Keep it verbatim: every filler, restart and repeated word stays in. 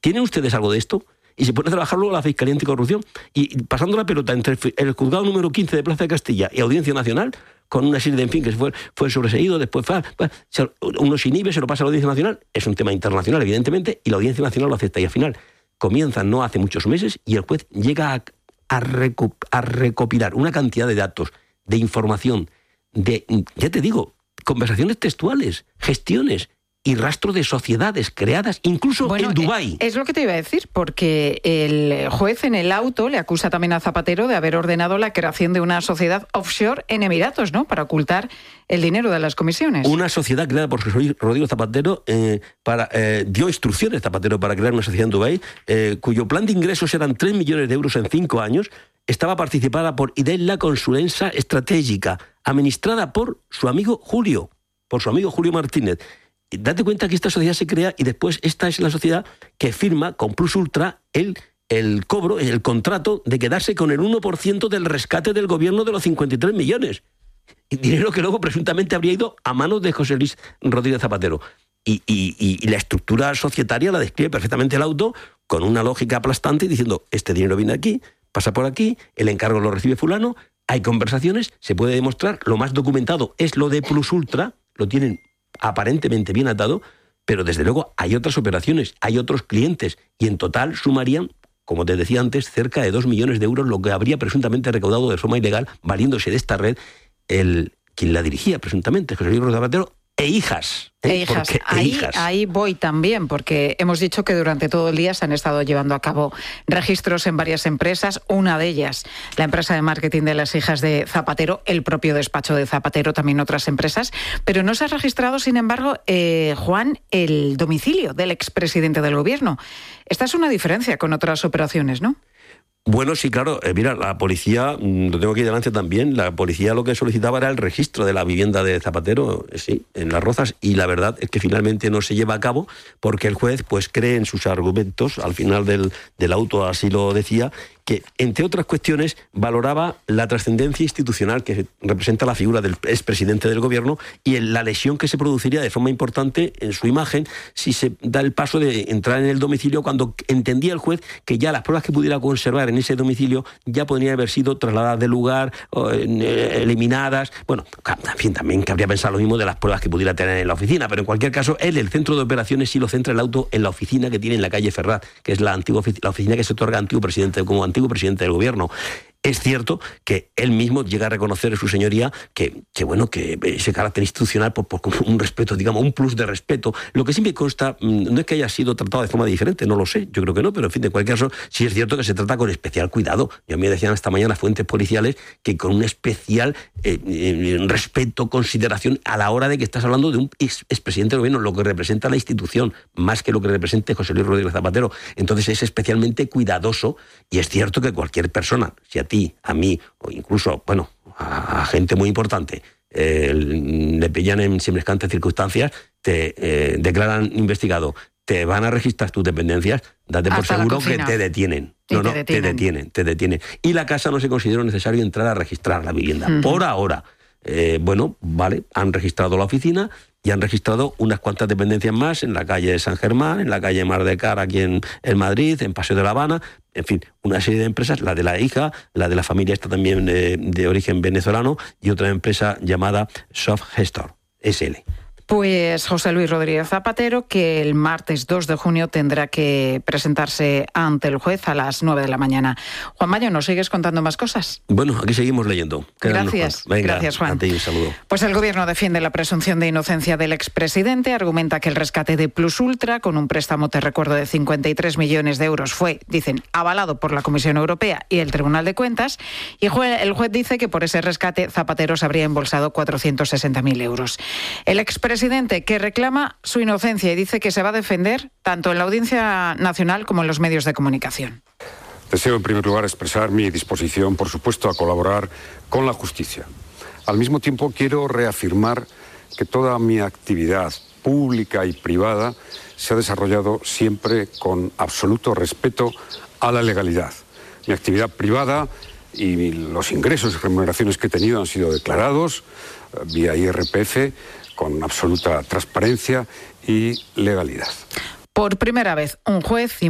¿tienen ustedes algo de esto? Y se pone a trabajar luego la Fiscalía Anticorrupción y, y pasando la pelota entre el juzgado número quince de Plaza de Castilla y Audiencia Nacional, con una serie de, en fin, que fue, fue sobreseído, después fue, fue, uno se inhibe, se lo pasa a la Audiencia Nacional, es un tema internacional, evidentemente, y la Audiencia Nacional lo acepta. Y al final comienzan no hace muchos meses y el juez llega a, a, reco, a recopilar una cantidad de datos, de información, de, ya te digo, conversaciones textuales, gestiones y rastro de sociedades creadas incluso bueno, en Dubái. Es lo que te iba a decir, porque el juez en el auto le acusa también a Zapatero de haber ordenado la creación de una sociedad offshore en Emiratos, ¿no?, para ocultar el dinero de las comisiones. Una sociedad creada por Rodrigo Zapatero, eh, para, eh, dio instrucciones Zapatero para crear una sociedad en Dubái, eh, cuyo plan de ingresos eran tres millones de euros en cinco años, estaba participada por Idella Consulenza Estratégica, administrada por su amigo Julio, por su amigo Julio Martínez. Date cuenta que esta sociedad se crea y después esta es la sociedad que firma con Plus Ultra el, el cobro, el contrato de quedarse con el uno por ciento del rescate del gobierno de los cincuenta y tres millones. Y dinero que luego presuntamente habría ido a manos de José Luis Rodríguez Zapatero. Y, y, y la estructura societaria la describe perfectamente el auto con una lógica aplastante diciendo, este dinero viene aquí, pasa por aquí, el encargo lo recibe fulano, hay conversaciones, se puede demostrar, lo más documentado es lo de Plus Ultra, lo tienen aparentemente bien atado, pero desde luego hay otras operaciones, hay otros clientes, y en total sumarían, como te decía antes, cerca de dos millones de euros lo que habría presuntamente recaudado de forma ilegal, valiéndose de esta red, el quien la dirigía presuntamente, José Luis Rodríguez Zapatero, e hijas. ¿eh? E hijas. Porque, ahí, e hijas. ahí voy también, porque hemos dicho que durante todo el día se han estado llevando a cabo registros en varias empresas, una de ellas, la empresa de marketing de las hijas de Zapatero, el propio despacho de Zapatero, también otras empresas, pero no se ha registrado, sin embargo, eh, Juan, el domicilio del expresidente del gobierno. Esta es una diferencia con otras operaciones, ¿no? Bueno, sí, claro. Eh, mira, la policía, lo tengo aquí delante también, la policía lo que solicitaba era el registro de la vivienda de Zapatero, eh, sí, en Las Rozas, y la verdad es que finalmente no se lleva a cabo porque el juez pues cree en sus argumentos, al final del, del auto así lo decía, que, entre otras cuestiones, valoraba la trascendencia institucional que representa la figura del expresidente del gobierno y en la lesión que se produciría de forma importante en su imagen si se da el paso de entrar en el domicilio, cuando entendía el juez que ya las pruebas que pudiera conservar en ese domicilio ya podrían haber sido trasladadas del lugar, o, eh, eliminadas. Bueno, en fin, también cabría pensar lo mismo de las pruebas que pudiera tener en la oficina, pero en cualquier caso, él, el centro de operaciones, sí lo centra el auto en la oficina que tiene en la calle Ferraz, que es la antigua la oficina que se otorga al antiguo presidente como antiguo presidente del gobierno. Es cierto que él mismo llega a reconocer, su señoría, que, que bueno, que ese carácter institucional, pues, pues un respeto, digamos, un plus de respeto. Lo que sí me consta, no es que haya sido tratado de forma diferente, no lo sé, yo creo que no, pero en fin, de cualquier caso, sí es cierto que se trata con especial cuidado. Y a mí me decían esta mañana fuentes policiales que con un especial eh, eh, respeto, consideración a la hora de que estás hablando de un ex, expresidente del gobierno, lo que representa la institución, más que lo que represente José Luis Rodríguez Zapatero. Entonces es especialmente cuidadoso, y es cierto que cualquier persona, si a ti, a mí, o incluso, bueno, a, a gente muy importante, eh, le pillan en semejantes circunstancias, te eh, declaran investigado, te van a registrar tus dependencias, date por hasta seguro que te detienen. No, te no, detienen. te detienen, te detienen. Y la casa no se consideró necesario entrar a registrar la vivienda. Uh-huh. Por ahora, eh, bueno, vale, han registrado la oficina y han registrado unas cuantas dependencias más en la calle San Germán, en la calle Mar de Cara, aquí en, en Madrid, en Paseo de la Habana, en fin, una serie de empresas, la de la hija, la de la familia esta también de, de origen venezolano, y otra empresa llamada Soft Gestor, S L. Pues José Luis Rodríguez Zapatero, que el martes dos de junio tendrá que presentarse ante el juez a las nueve de la mañana. Juan Mayo, ¿nos sigues contando más cosas? Bueno, aquí seguimos leyendo. Gracias, Venga, gracias Juan. A ti un saludo. Pues el gobierno defiende la presunción de inocencia del expresidente, argumenta que el rescate de Plus Ultra, con un préstamo, te recuerdo, de cincuenta y tres millones de euros, fue, dicen, avalado por la Comisión Europea y el Tribunal de Cuentas, y el juez dice que por ese rescate Zapatero se habría embolsado cuatrocientos sesenta mil euros. El expresidente Presidente que reclama su inocencia y dice que se va a defender tanto en la Audiencia Nacional como en los medios de comunicación. Deseo, en primer lugar, expresar mi disposición, por supuesto, a colaborar con la justicia. Al mismo tiempo, quiero reafirmar que toda mi actividad pública y privada se ha desarrollado siempre con absoluto respeto a la legalidad. Mi actividad privada y los ingresos y remuneraciones que he tenido han sido declarados vía I R P F con absoluta transparencia y legalidad. Por primera vez, un juez